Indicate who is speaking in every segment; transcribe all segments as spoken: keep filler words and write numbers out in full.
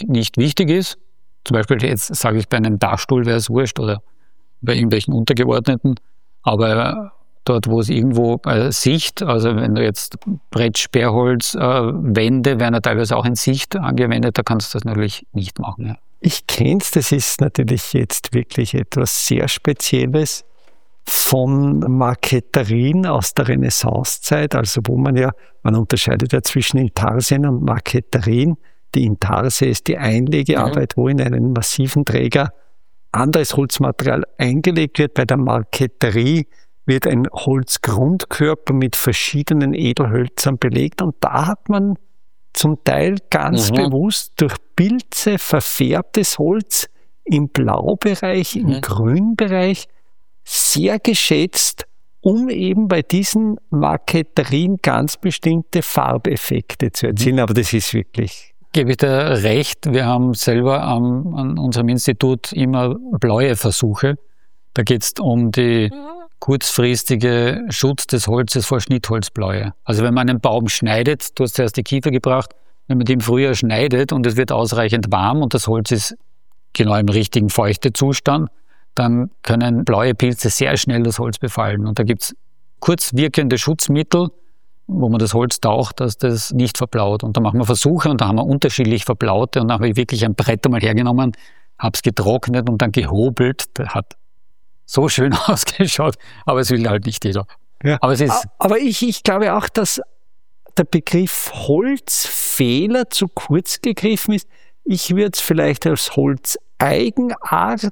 Speaker 1: nicht, nicht wichtig ist. Zum Beispiel jetzt sage ich, bei einem Dachstuhl wäre es wurscht oder bei irgendwelchen Untergeordneten. Aber dort, wo es irgendwo äh, Sicht, also wenn du jetzt Brett, Sperrholz, äh, Wände werden ja teilweise auch in Sicht angewendet, da kannst du das natürlich nicht machen. Ja.
Speaker 2: Ich kenne es, das ist natürlich jetzt wirklich etwas sehr Spezielles von Marqueterien aus der Renaissancezeit, also wo man ja, man unterscheidet ja zwischen Intarsien und Marqueterien. Die Intarsie ist die Einlegearbeit, mhm. wo in einen massiven Träger anderes Holzmaterial eingelegt wird. Bei der Marqueterie wird ein Holzgrundkörper mit verschiedenen Edelhölzern belegt und da hat man zum Teil ganz mhm. bewusst durch Pilze verfärbtes Holz im Blaubereich, mhm. im Grünbereich sehr geschätzt, um eben bei diesen Marqueterien ganz bestimmte Farbeffekte zu erzielen. Aber das ist wirklich...
Speaker 1: Gebe ich dir recht, wir haben selber am, an unserem Institut immer blaue Versuche. Da geht es um die kurzfristige Schutz des Holzes vor Schnittholzbläue. Also wenn man einen Baum schneidet, du hast zuerst die Kiefer gebracht, wenn man die im Frühjahr schneidet und es wird ausreichend warm und das Holz ist genau im richtigen Feuchtezustand, dann können blaue Pilze sehr schnell das Holz befallen. Und da gibt es kurzwirkende Schutzmittel, wo man das Holz taucht, dass das nicht verblaut. Und da machen wir Versuche und da haben wir unterschiedlich verblaute und dann habe ich wirklich ein Brett einmal hergenommen, habe es getrocknet und dann gehobelt. Das hat so schön ausgeschaut, aber es will halt nicht jeder.
Speaker 2: Ja.
Speaker 1: Aber, es ist
Speaker 2: aber ich, ich glaube auch, dass der Begriff Holzfehler zu kurz gegriffen ist. Ich würde es vielleicht als Holzeigenart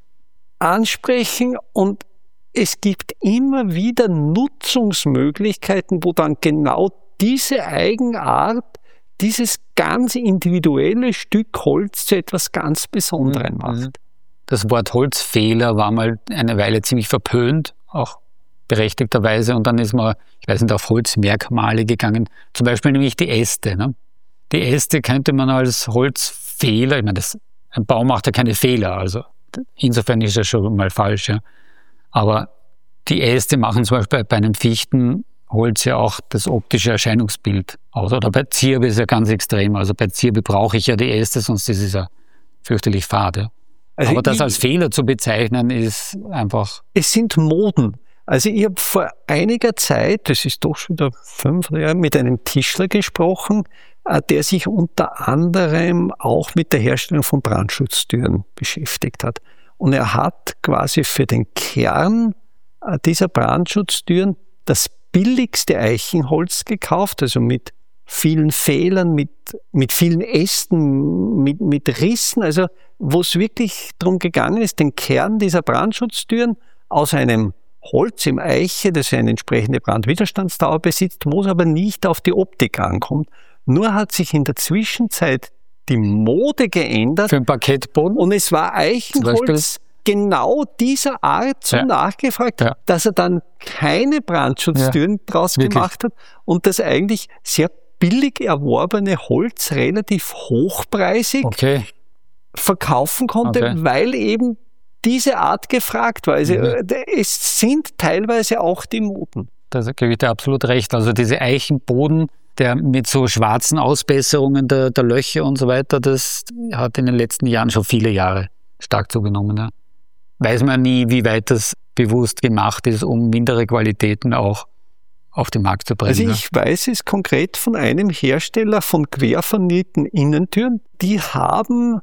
Speaker 2: ansprechen und es gibt immer wieder Nutzungsmöglichkeiten, wo dann genau diese Eigenart, dieses ganz individuelle Stück Holz zu etwas ganz Besonderem macht.
Speaker 1: Das Wort Holzfehler war mal eine Weile ziemlich verpönt, auch berechtigterweise, und dann ist man, ich weiß nicht, auf Holzmerkmale gegangen, zum Beispiel nämlich die Äste. Ne? Die Äste könnte man als Holzfehler, ich meine, das, ein Baum macht ja keine Fehler, also insofern ist das schon mal falsch, ja. Aber die Äste machen zum Beispiel bei einem Fichtenholz ja auch das optische Erscheinungsbild aus. Oder bei Zirbe ist ja ganz extrem. Also bei Zirbe brauche ich ja die Äste, sonst ist es ja fürchterlich fade. Also aber das als Fehler zu bezeichnen, ist einfach...
Speaker 2: Es sind Moden. Also ich habe vor einiger Zeit, das ist doch schon wieder fünf Jahre, mit einem Tischler gesprochen, der sich unter anderem auch mit der Herstellung von Brandschutztüren beschäftigt hat. Und er hat quasi für den Kern dieser Brandschutztüren das billigste Eichenholz gekauft, also mit vielen Fehlern, mit, mit vielen Ästen, mit, mit Rissen, also wo es wirklich darum gegangen ist, den Kern dieser Brandschutztüren aus einem Holz im Eiche, das eine entsprechende Brandwiderstandsdauer besitzt, wo es aber nicht auf die Optik ankommt. Nur hat sich in der Zwischenzeit die Mode geändert.
Speaker 1: Für einen Parkettboden?
Speaker 2: Und es war Eichenholz genau dieser Art so ja. nachgefragt, ja. dass er dann keine Brandschutztüren ja. draus Wirklich? gemacht hat und das eigentlich sehr billig erworbene Holz relativ hochpreisig okay. verkaufen konnte, okay. weil eben diese Art gefragt war. Also mhm. es sind teilweise auch die Moden.
Speaker 1: Da gebe ich dir absolut recht. Also diese Eichenboden, der mit so schwarzen Ausbesserungen der, der Löcher und so weiter, das hat in den letzten Jahren schon viele Jahre stark zugenommen. Ja. Weiß man nie, wie weit das bewusst gemacht ist, um mindere Qualitäten auch auf den Markt zu bringen.
Speaker 2: Also ich ja. weiß es konkret von einem Hersteller von querfurnierten Innentüren. Die haben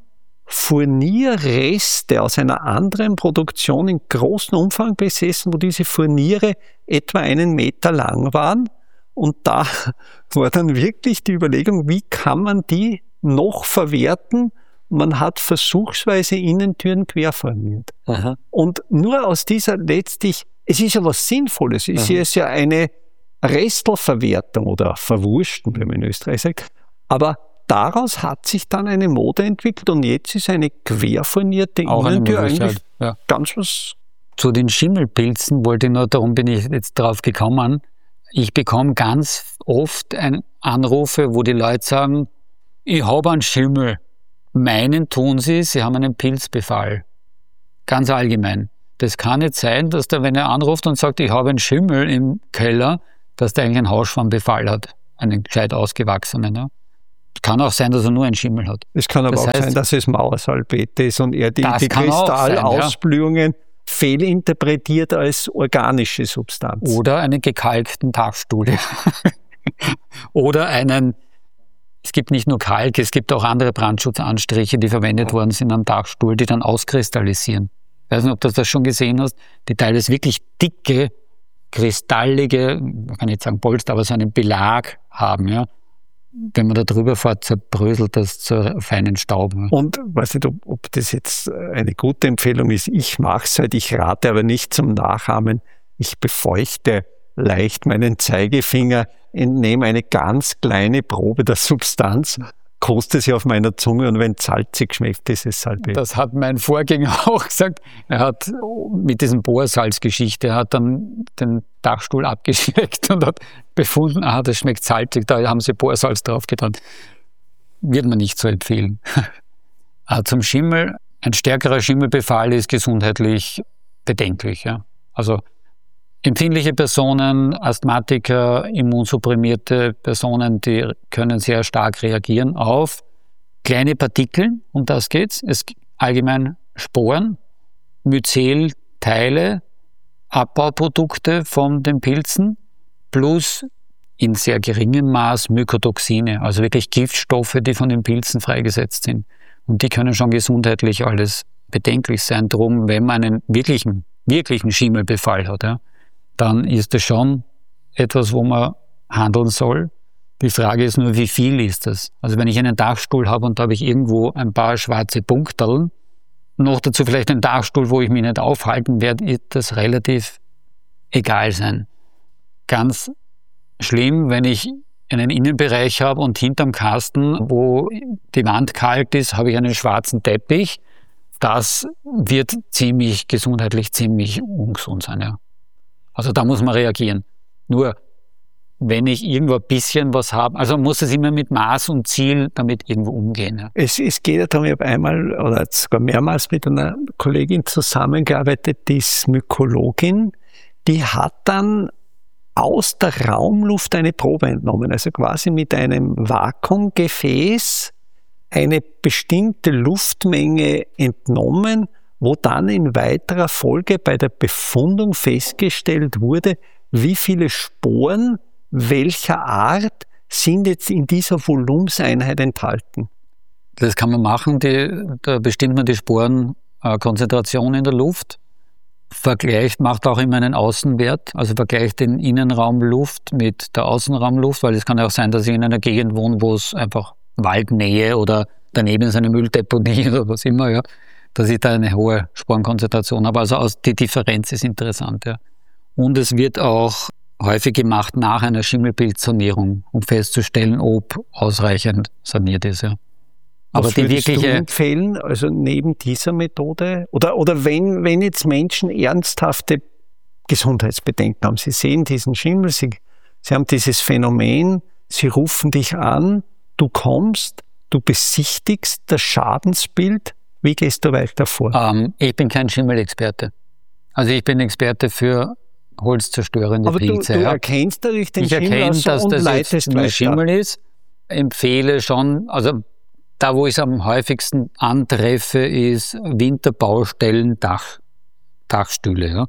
Speaker 2: Furnierreste aus einer anderen Produktion in großem Umfang besessen, wo diese Furniere etwa einen Meter lang waren. Und da war dann wirklich die Überlegung, wie kann man die noch verwerten? Man hat versuchsweise Innentüren querfurniert. Aha. Und nur aus dieser letztlich, es ist ja was Sinnvolles, es Aha. ist ja eine Restelverwertung oder Verwursten, wie man in Österreich sagt. Aber daraus hat sich dann eine Mode entwickelt und jetzt ist eine querfurnierte
Speaker 1: Auch
Speaker 2: Innentür
Speaker 1: eine
Speaker 2: eigentlich
Speaker 1: ja.
Speaker 2: ganz was.
Speaker 1: Zu den Schimmelpilzen wollte ich nur, darum bin ich jetzt drauf gekommen. Ich bekomme ganz oft ein Anrufe, wo die Leute sagen, ich habe einen Schimmel. Meinen tun sie, sie haben einen Pilzbefall. Ganz allgemein. Das kann nicht sein, dass der, wenn er anruft und sagt, ich habe einen Schimmel im Keller, dass der eigentlich einen Hausschwammbefall hat. Einen gescheit ausgewachsenen. Ja. Kann auch sein, dass er nur einen Schimmel hat.
Speaker 2: Es kann aber
Speaker 1: das
Speaker 2: auch
Speaker 1: heißt,
Speaker 2: sein, dass es Mauersalbete ist und er die, die
Speaker 1: sein,
Speaker 2: Kristallausblühungen
Speaker 1: ja.
Speaker 2: fehlinterpretiert als organische Substanz.
Speaker 1: Oder einen gekalkten Dachstuhl. Oder einen, es gibt nicht nur Kalk, es gibt auch andere Brandschutzanstriche, die verwendet worden sind am Dachstuhl, die dann auskristallisieren. Ich weiß nicht, ob du das schon gesehen hast, die teilweise wirklich dicke, kristallige, man kann nicht sagen Polster, aber so einen Belag haben, ja. Wenn man da drüber fährt, zerbröselt das zu feinen Staub.
Speaker 2: Und weiß nicht, ob, ob das jetzt eine gute Empfehlung ist. Ich mache es halt, ich rate aber nicht zum Nachahmen. Ich befeuchte leicht meinen Zeigefinger, entnehme eine ganz kleine Probe der Substanz, koste sie auf meiner Zunge und wenn es salzig schmeckt, ist es Salbei.
Speaker 1: Das hat mein Vorgänger auch gesagt. Er hat mit diesem Bohrsalzgeschichte, er hat dann den Dachstuhl abgeschmeckt und hat befunden, ah, das schmeckt salzig, da haben sie Bohrsalz draufgetan. Wird man nicht so empfehlen. Zum Schimmel, ein stärkerer Schimmelbefall ist gesundheitlich bedenklich. Ja. Also empfindliche Personen, Asthmatiker, immunsupprimierte Personen, die können sehr stark reagieren auf kleine Partikel, um das geht's. Es allgemein Sporen, Myzelteile, Abbauprodukte von den Pilzen plus in sehr geringem Maß Mykotoxine, also wirklich Giftstoffe, die von den Pilzen freigesetzt sind. Und die können schon gesundheitlich alles bedenklich sein. Drum, wenn man einen wirklichen, wirklichen Schimmelbefall hat, ja, dann ist das schon etwas, wo man handeln soll. Die Frage ist nur, wie viel ist das? Also wenn ich einen Dachstuhl habe und da habe ich irgendwo ein paar schwarze Punkteln, noch dazu vielleicht einen Dachstuhl, wo ich mich nicht aufhalten werde, wird das relativ egal sein. Ganz schlimm, wenn ich einen Innenbereich habe und hinterm Kasten, wo die Wand kalt ist, habe ich einen schwarzen Teppich. Das wird ziemlich gesundheitlich ziemlich ungesund sein, ja. Also da muss man reagieren. Nur, wenn ich irgendwo ein bisschen was habe, also muss es immer mit Maß und Ziel damit irgendwo umgehen. Ja.
Speaker 2: Es, es geht ja darum, ich habe einmal oder sogar mehrmals mit einer Kollegin zusammengearbeitet, die ist Mykologin, die hat dann aus der Raumluft eine Probe entnommen, also quasi mit einem Vakuumgefäß eine bestimmte Luftmenge entnommen, wo dann in weiterer Folge bei der Befundung festgestellt wurde, wie viele Sporen welcher Art sind jetzt in dieser Volumenseinheit enthalten.
Speaker 1: Das kann man machen, die, da bestimmt man die Sporenkonzentration in der Luft, vergleicht, macht auch immer einen Außenwert, also vergleicht den Innenraumluft mit der Außenraumluft, weil es kann auch sein, dass ich in einer Gegend wohne, wo es einfach Waldnähe oder daneben ist eine Mülldeponie oder was immer, ja, dass ich da eine hohe Sporenkonzentration habe. Also aus, die Differenz ist interessant. Ja. Und es wird auch häufig gemacht nach einer Schimmelpilzsanierung, um festzustellen, ob ausreichend saniert ist. Ja. Aber
Speaker 2: Was
Speaker 1: die
Speaker 2: würdest
Speaker 1: wirkliche
Speaker 2: du empfehlen, also neben dieser Methode? Oder, oder wenn, wenn jetzt Menschen ernsthafte Gesundheitsbedenken haben, sie sehen diesen Schimmel, sie, sie haben dieses Phänomen, sie rufen dich an, du kommst, du besichtigst das Schadensbild. Wie gehst du weiter vor?
Speaker 1: Ähm, ich bin kein Schimmelexperte. Also ich bin Experte für holzzerstörende
Speaker 2: Aber
Speaker 1: Pilze.
Speaker 2: du, du
Speaker 1: ja.
Speaker 2: erkennst natürlich den
Speaker 1: ich
Speaker 2: Schimmel
Speaker 1: erkenne,
Speaker 2: also
Speaker 1: dass
Speaker 2: und
Speaker 1: das
Speaker 2: leitest
Speaker 1: jetzt nur
Speaker 2: weiter.
Speaker 1: Schimmel ist. Empfehle schon, also da, wo ich es am häufigsten antreffe, ist Winterbaustellen, Dach, Dachstühle, ja,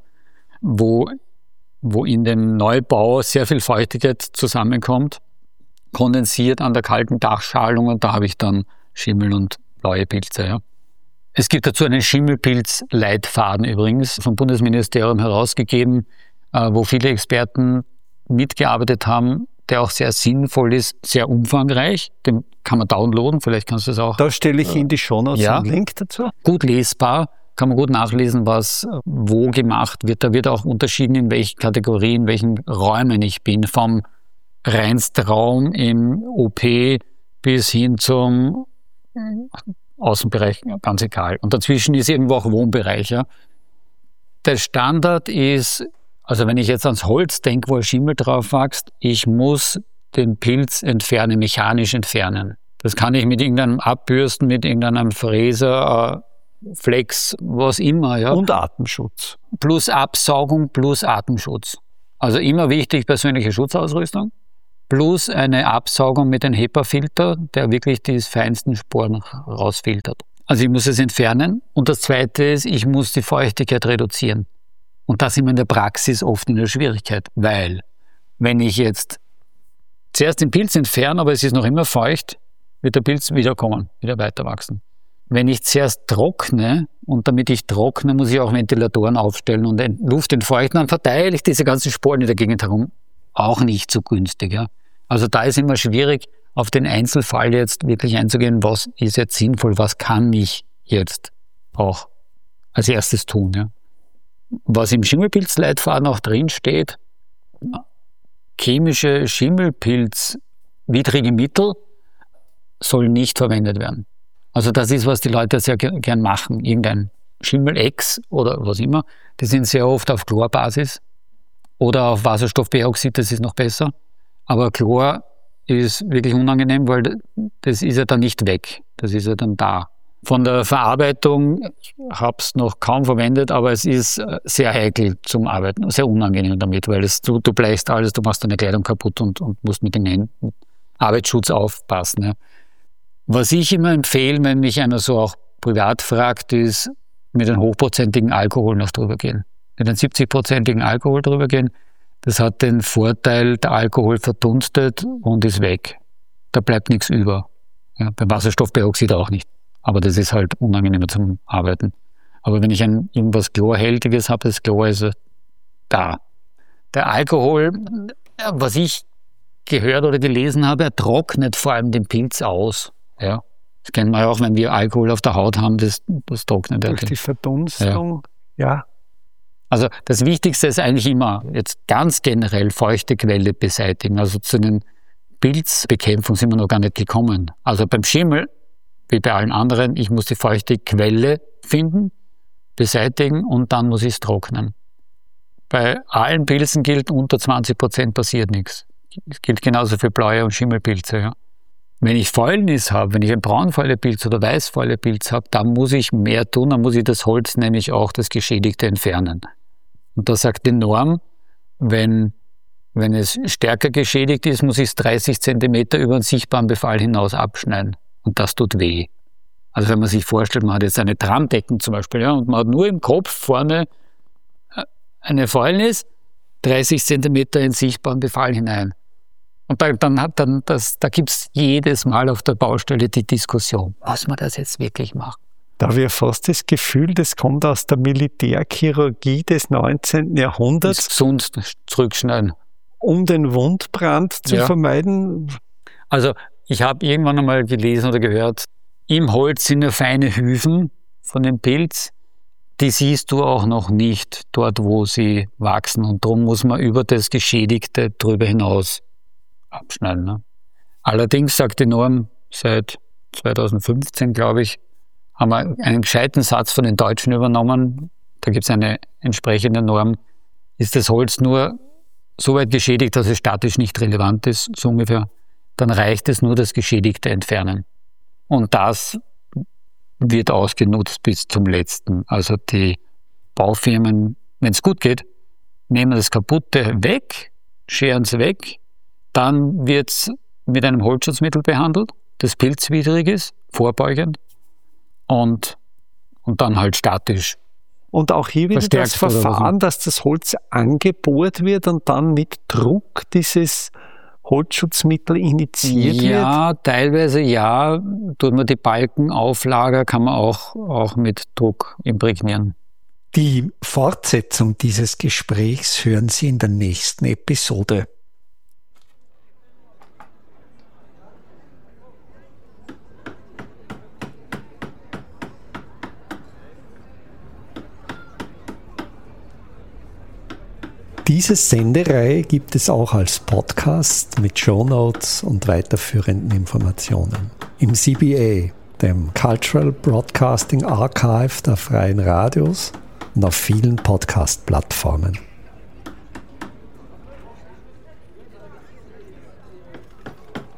Speaker 1: wo, wo in dem Neubau sehr viel Feuchtigkeit zusammenkommt, kondensiert an der kalten Dachschalung und da habe ich dann Schimmel und blaue Pilze. Ja. Es gibt dazu einen Schimmelpilz-Leitfaden übrigens vom Bundesministerium herausgegeben, wo viele Experten mitgearbeitet haben, der auch sehr sinnvoll ist, sehr umfangreich. Den kann man downloaden, vielleicht kannst du es auch.
Speaker 2: Da stelle ich in die Shownotes
Speaker 1: ja,
Speaker 2: einen Link dazu.
Speaker 1: Gut lesbar, kann man gut nachlesen, was wo gemacht wird. Da wird auch unterschieden, in welchen Kategorien, in welchen Räumen ich bin, vom Reinstraum im O P bis hin zum Außenbereich, ganz egal. Und dazwischen ist irgendwo auch Wohnbereich. Ja. Der Standard ist, also wenn ich jetzt ans Holz denke, wo ein Schimmel drauf wächst, ich muss den Pilz entfernen, mechanisch entfernen. Das kann ich mit irgendeinem Abbürsten, mit irgendeinem Fräser, äh, Flex, was immer. Ja.
Speaker 2: Und Atemschutz.
Speaker 1: Plus Absaugung, plus Atemschutz. Also immer wichtig, persönliche Schutzausrüstung, plus eine Absaugung mit einem HEPA-Filter, der wirklich die feinsten Sporen rausfiltert. Also ich muss es entfernen. Und das Zweite ist, ich muss die Feuchtigkeit reduzieren. Und das ist immer in der Praxis oft eine Schwierigkeit, weil wenn ich jetzt zuerst den Pilz entferne, aber es ist noch immer feucht, wird der Pilz wiederkommen, wieder weiter wachsen. Wenn ich zuerst trockne, und damit ich trockne, muss ich auch Ventilatoren aufstellen und Luft entfeuchten, dann verteile ich diese ganzen Sporen in der Gegend herum. Auch nicht so günstig. Ja. Also da ist immer schwierig, auf den Einzelfall jetzt wirklich einzugehen, was ist jetzt sinnvoll, was kann ich jetzt auch als erstes tun. Ja. Was im Schimmelpilzleitfaden auch drin steht, chemische Schimmelpilzwidrige Mittel sollen nicht verwendet werden. Also das ist, was die Leute sehr gern machen. Irgendein Schimmelex oder was immer. Die sind sehr oft auf Chlorbasis oder auf Wasserstoffperoxid, das ist noch besser. Aber Chlor ist wirklich unangenehm, weil das ist ja dann nicht weg. Das ist ja dann da. Von der Verarbeitung, ich habe es noch kaum verwendet, aber es ist sehr heikel zum Arbeiten, sehr unangenehm damit, weil es, du, du bleichst alles, du machst deine Kleidung kaputt und, und musst mit den Händen Arbeitsschutz aufpassen. Ja. Was ich immer empfehle, wenn mich einer so auch privat fragt, ist mit einem hochprozentigen Alkohol noch drüber gehen. Mit einem siebzig-prozentigen Alkohol drüber gehen, das hat den Vorteil, der Alkohol verdunstet und ist weg. Da bleibt nichts über. Ja, beim Wasserstoffperoxid auch nicht. Aber das ist halt unangenehmer zum Arbeiten. Aber wenn ich ein irgendwas Chlorhältiges habe, das Chlor ist da. Der Alkohol, was ich gehört oder gelesen habe, er trocknet vor allem den Pilz aus. Ja. Das kennen wir ja auch, wenn wir Alkohol auf der Haut haben, das, das trocknet.
Speaker 2: Durch die Verdunstung, ja. ja.
Speaker 1: Also das Wichtigste ist eigentlich immer, jetzt ganz generell feuchte Quelle beseitigen. Also zu den Pilzbekämpfung sind wir noch gar nicht gekommen. Also beim Schimmel, wie bei allen anderen, ich muss die feuchte Quelle finden, beseitigen und dann muss ich es trocknen. Bei allen Pilzen gilt, unter zwanzig Prozent passiert nichts. Es gilt genauso für Bläue und Schimmelpilze. Ja. Wenn ich Fäulnis habe, wenn ich ein Braunfäulepilz oder Weißfäulepilz habe, dann muss ich mehr tun, dann muss ich das Holz, nämlich auch das Geschädigte, entfernen. Und da sagt die Norm, wenn, wenn es stärker geschädigt ist, muss ich es dreißig Zentimeter über den sichtbaren Befall hinaus abschneiden. Und das tut weh. Also wenn man sich vorstellt, man hat jetzt eine Tramdecken zum Beispiel, ja, und man hat nur im Kopf vorne eine Fäulnis, dreißig Zentimeter in sichtbaren Befall hinein. Und da, dann hat dann das, da gibt es jedes Mal auf der Baustelle die Diskussion, muss man das jetzt wirklich machen?
Speaker 2: Da habe ich fast das Gefühl, das kommt aus der Militärchirurgie des neunzehnten Jahrhunderts.
Speaker 1: Gesund zurückschneiden.
Speaker 2: Um den Wundbrand zu ja. vermeiden.
Speaker 1: Also ich habe irgendwann einmal gelesen oder gehört, im Holz sind ja feine Hyphen von dem Pilz, die siehst du auch noch nicht dort, wo sie wachsen. Und darum muss man über das Geschädigte drüber hinaus abschneiden. Ne? Allerdings sagt die Norm, seit zweitausendfünfzehn, glaube ich, haben wir einen gescheiten Satz von den Deutschen übernommen. Da gibt es eine entsprechende Norm. Ist das Holz nur so weit geschädigt, dass es statisch nicht relevant ist, so ungefähr, dann reicht es nur das Geschädigte entfernen. Und das wird ausgenutzt bis zum Letzten. Also die Baufirmen, wenn es gut geht, nehmen das Kaputte weg, scheren es weg, dann wird es mit einem Holzschutzmittel behandelt, das pilzwidrig ist, vorbeugend, und, und dann halt statisch.
Speaker 2: Und auch hier wieder das Verfahren, dass das Holz angebohrt wird und dann mit Druck dieses Holzschutzmittel initiiert
Speaker 1: ja,
Speaker 2: wird?
Speaker 1: Ja, teilweise ja. Tut man die Balkenauflager, kann man auch, auch mit Druck imprägnieren.
Speaker 3: Die Fortsetzung dieses Gesprächs hören Sie in der nächsten Episode. Diese Sendereihe gibt es auch als Podcast mit Shownotes und weiterführenden Informationen. Im C B A, dem Cultural Broadcasting Archive der Freien Radios, und auf vielen Podcast-Plattformen.